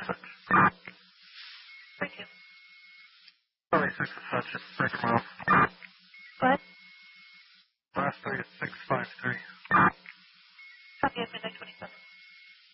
message. Thank you. Charlie 6 is such, break him off. What? Last 3 is 653.